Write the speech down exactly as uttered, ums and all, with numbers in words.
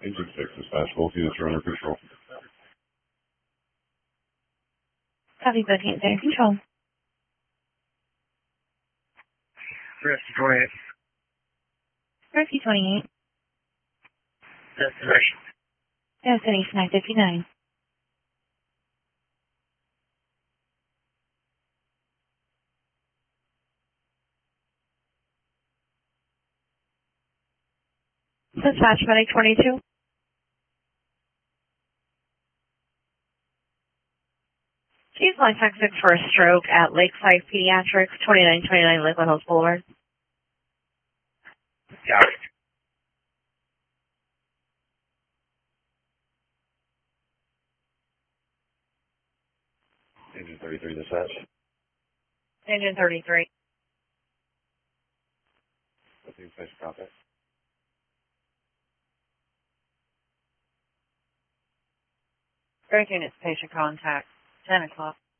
Engine six dispatch, both units are under control. Copy, both units under control. Rescue twenty-eight. Rescue twenty-eight. Destination. Destination nine fifty-nine. Dispatch medic twenty-two. Chief line toxic for a stroke at Lakeside Pediatrics, twenty-nine twenty-nine Lakeland Hills Boulevard. Got it. Engine thirty-three dispatch. Engine thirty-three. Both units patient contact. Both units patient contact. ten o'clock.